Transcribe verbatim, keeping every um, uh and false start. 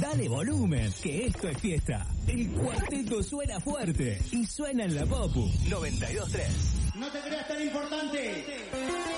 Dale volumen, que esto es fiesta. El cuarteto suena fuerte y suena en la Popu noventa y dos tres. No te creas tan importante.